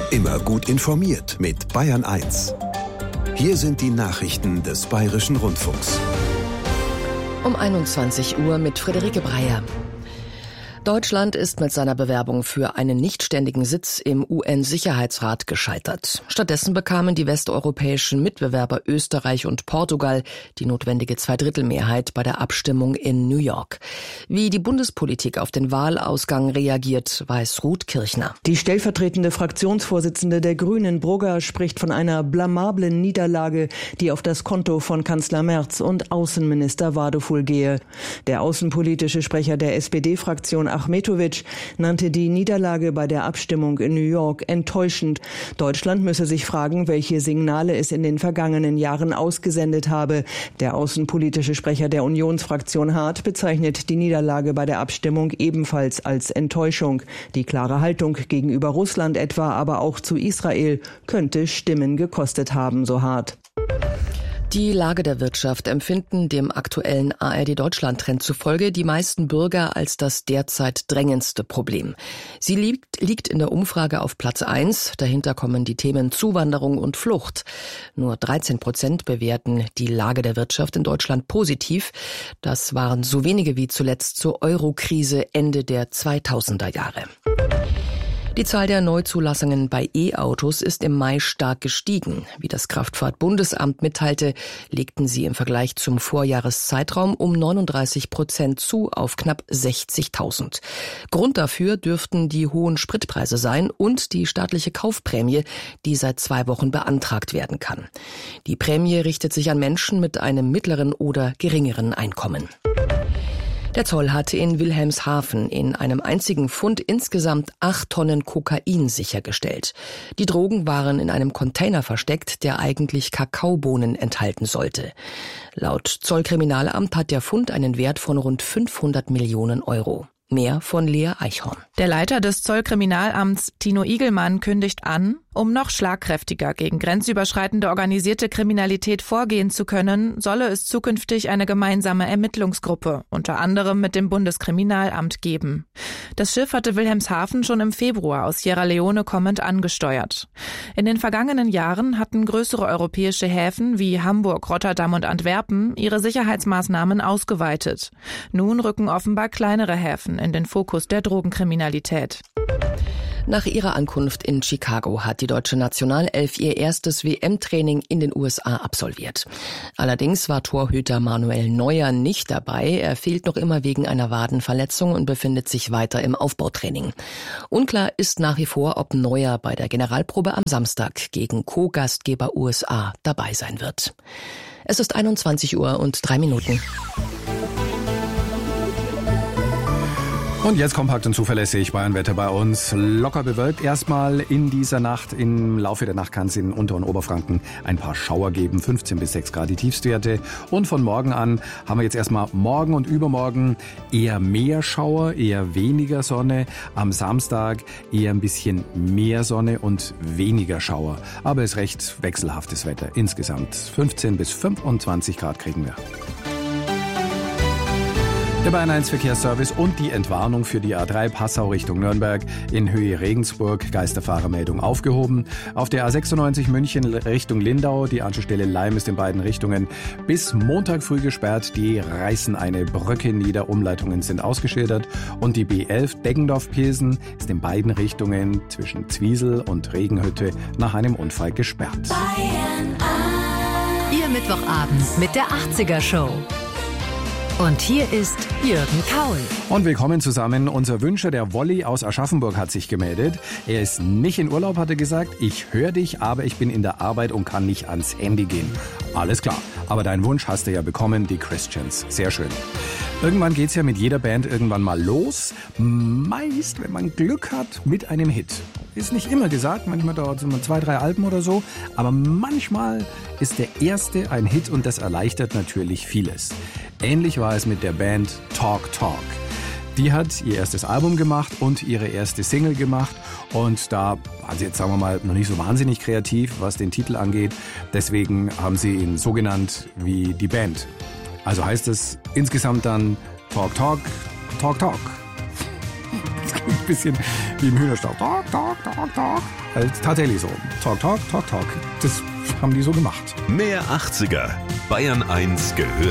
Immer gut informiert mit Bayern 1. Hier sind die Nachrichten des Bayerischen Rundfunks. Um 21 Uhr mit Friederike Breyer. Deutschland ist mit seiner Bewerbung für einen nichtständigen Sitz im UN-Sicherheitsrat gescheitert. Stattdessen bekamen die westeuropäischen Mitbewerber Österreich und Portugal die notwendige Zweidrittelmehrheit bei der Abstimmung in New York. Wie die Bundespolitik auf den Wahlausgang reagiert, weiß Ruth Kirchner. Die stellvertretende Fraktionsvorsitzende der Grünen, Brugger, spricht von einer blamablen Niederlage, die auf das Konto von Kanzler Merz und Außenminister Wadefuhl gehe. Der außenpolitische Sprecher der SPD-Fraktion Achmetovic nannte die Niederlage bei der Abstimmung in New York enttäuschend. Deutschland müsse sich fragen, welche Signale es in den vergangenen Jahren ausgesendet habe. Der außenpolitische Sprecher der Unionsfraktion Hart bezeichnet die Niederlage bei der Abstimmung ebenfalls als Enttäuschung. Die klare Haltung gegenüber Russland etwa, aber auch zu Israel, könnte Stimmen gekostet haben, so Hart. Die Lage der Wirtschaft empfinden dem aktuellen ARD-Deutschland-Trend zufolge die meisten Bürger als das derzeit drängendste Problem. Sie liegt in der Umfrage auf Platz 1. Dahinter kommen die Themen Zuwanderung und Flucht. Nur 13% bewerten die Lage der Wirtschaft in Deutschland positiv. Das waren so wenige wie zuletzt zur Euro-Krise Ende der 2000er Jahre. Die Zahl der Neuzulassungen bei E-Autos ist im Mai stark gestiegen. Wie das Kraftfahrtbundesamt mitteilte, legten sie im Vergleich zum Vorjahreszeitraum um 39% zu auf knapp 60.000. Grund dafür dürften die hohen Spritpreise sein und die staatliche Kaufprämie, die seit 2 Wochen beantragt werden kann. Die Prämie richtet sich an Menschen mit einem mittleren oder geringeren Einkommen. Der Zoll hatte in Wilhelmshaven in einem einzigen Fund insgesamt 8 Tonnen Kokain sichergestellt. Die Drogen waren in einem Container versteckt, der eigentlich Kakaobohnen enthalten sollte. Laut Zollkriminalamt hat der Fund einen Wert von rund 500 Millionen Euro. Mehr von Lea Eichhorn. Der Leiter des Zollkriminalamts, Tino Igelmann, kündigt an, um noch schlagkräftiger gegen grenzüberschreitende organisierte Kriminalität vorgehen zu können, solle es zukünftig eine gemeinsame Ermittlungsgruppe, unter anderem mit dem Bundeskriminalamt, geben. Das Schiff hatte Wilhelmshaven schon im Februar aus Sierra Leone kommend angesteuert. In den vergangenen Jahren hatten größere europäische Häfen wie Hamburg, Rotterdam und Antwerpen ihre Sicherheitsmaßnahmen ausgeweitet. Nun rücken offenbar kleinere Häfen in den Fokus der Drogenkriminalität. Nach ihrer Ankunft in Chicago hat die deutsche Nationalelf ihr erstes WM-Training in den USA absolviert. Allerdings war Torhüter Manuel Neuer nicht dabei. Er fehlt noch immer wegen einer Wadenverletzung und befindet sich weiter im Aufbautraining. Unklar ist nach wie vor, ob Neuer bei der Generalprobe am Samstag gegen Co-Gastgeber USA dabei sein wird. Es ist 21 Uhr und 3 Minuten. Und jetzt kompakt und zuverlässig Bayernwetter bei uns. Locker bewölkt erstmal in dieser Nacht. Im Laufe der Nacht kann es in Unter- und Oberfranken ein paar Schauer geben. 15 bis 6 Grad die Tiefstwerte. Und von morgen an haben wir jetzt erstmal morgen und übermorgen eher mehr Schauer, eher weniger Sonne. Am Samstag eher ein bisschen mehr Sonne und weniger Schauer. Aber es ist recht wechselhaftes Wetter. Insgesamt 15 bis 25 Grad kriegen wir. Der Bayern 1 Verkehrsservice und die Entwarnung für die A3 Passau Richtung Nürnberg in Höhe Regensburg, Geisterfahrermeldung aufgehoben. Auf der A96 München Richtung Lindau, die Anschlussstelle Leim ist in beiden Richtungen bis Montag früh gesperrt. Die reißen eine Brücke nieder, Umleitungen sind ausgeschildert. Und die B11 Deggendorf-Pilsen ist in beiden Richtungen zwischen Zwiesel und Regenhütte nach einem Unfall gesperrt. Bayern 1. Ihr Mittwochabend mit der 80er Show. Und hier ist Jürgen Kaul. Und willkommen zusammen. Unser Wünscher, der Wolli aus Aschaffenburg, hat sich gemeldet. Er ist nicht in Urlaub, hat er gesagt. Ich höre dich, aber ich bin in der Arbeit und kann nicht ans Handy gehen. Alles klar. Aber deinen Wunsch hast du ja bekommen, die Christians. Sehr schön. Irgendwann geht's ja mit jeder Band irgendwann mal los. Meist, wenn man Glück hat, mit einem Hit. Ist nicht immer gesagt, manchmal dauert es immer 2, 3 Alben oder so. Aber manchmal ist der erste ein Hit und das erleichtert natürlich vieles. Ähnlich war es mit der Band Talk Talk. Die hat ihr erstes Album gemacht und ihre erste Single gemacht. Und da waren sie jetzt, sagen wir mal, noch nicht so wahnsinnig kreativ, was den Titel angeht. Deswegen haben sie ihn so genannt wie die Band. Also heißt es insgesamt dann Talk Talk, Talk Talk. Das klingt ein bisschen wie im Hühnerstall. Talk Talk, talk, talk. Tatsächlich so. Talk, talk, talk, talk. Das haben die so gemacht. Mehr 80er. Bayern 1 gehört